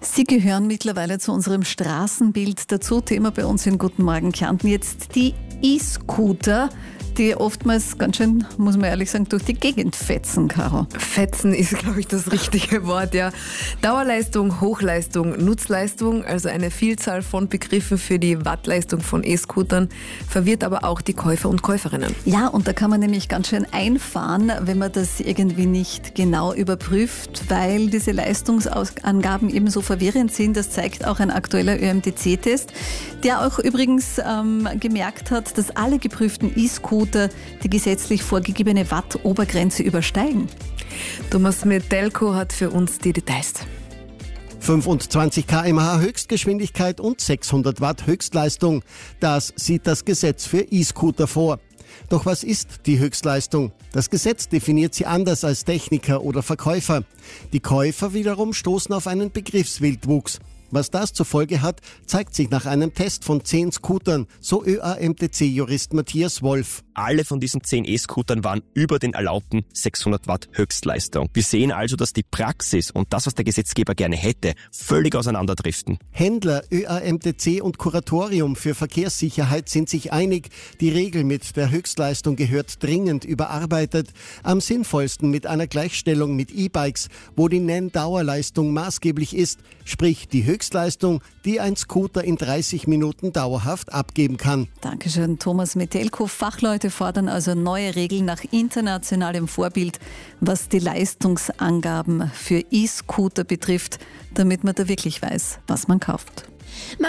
Sie gehören mittlerweile zu unserem Straßenbild dazu. Thema bei uns in Guten Morgen Kärnten. Jetzt die E-Scooter, die oftmals ganz schön, muss man ehrlich sagen, durch die Gegend fetzen, Caro. Fetzen ist, glaube ich, das richtige Wort, ja. Dauerleistung, Hochleistung, Nutzleistung, also eine Vielzahl von Begriffen für die Wattleistung von E-Scootern, verwirrt aber auch die Käufer und Käuferinnen. Ja, und da kann man nämlich ganz schön einfahren, wenn man das irgendwie nicht genau überprüft, weil diese Leistungsangaben eben so verwirrend sind. Das zeigt auch ein aktueller ÖMTC-Test, der auch übrigens gemerkt hat, dass alle geprüften E-Scooter die gesetzlich vorgegebene Watt-Obergrenze übersteigen. Thomas Metelko hat für uns die Details. 25 km/h Höchstgeschwindigkeit und 600 Watt Höchstleistung. Das sieht das Gesetz für E-Scooter vor. Doch was ist die Höchstleistung? Das Gesetz definiert sie anders als Techniker oder Verkäufer. Die Käufer wiederum stoßen auf einen Begriffswildwuchs. Was das zur Folge hat, zeigt sich nach einem Test von 10 Scootern, so ÖAMTC-Jurist Matthias Wolf. Alle von diesen 10 E-Scootern waren über den erlaubten 600 Watt Höchstleistung. Wir sehen also, dass die Praxis und das, was der Gesetzgeber gerne hätte, völlig auseinanderdriften. Händler, ÖAMTC und Kuratorium für Verkehrssicherheit sind sich einig, die Regel mit der Höchstleistung gehört dringend überarbeitet. Am sinnvollsten mit einer Gleichstellung mit E-Bikes, wo die Nenndauerleistung maßgeblich ist, sprich die Höchstleistung, die ein Scooter in 30 Minuten dauerhaft abgeben kann. Dankeschön, Thomas Metelko. Fachleute fordern also neue Regeln nach internationalem Vorbild, was die Leistungsangaben für E-Scooter betrifft, damit man da wirklich weiß, was man kauft.